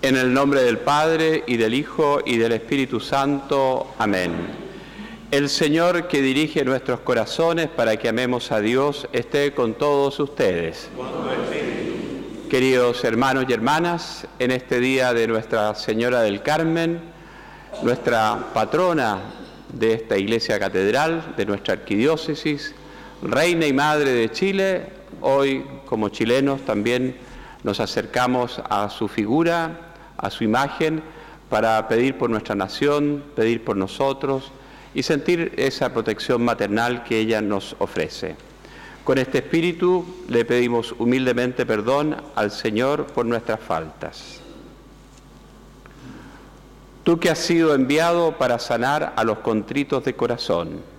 En el nombre del Padre, y del Hijo, y del Espíritu Santo. Amén. El Señor, que dirige nuestros corazones para que amemos a Dios, esté con todos ustedes. Queridos hermanos y hermanas, en este día de Nuestra Señora del Carmen, nuestra patrona de esta iglesia catedral, de nuestra arquidiócesis, Reina y Madre de Chile, hoy como chilenos también nos acercamos a su figura, a su imagen, para pedir por nuestra nación, pedir por nosotros y sentir esa protección maternal que ella nos ofrece. Con este espíritu le pedimos humildemente perdón al Señor por nuestras faltas. Tú que has sido enviado para sanar a los contritos de corazón,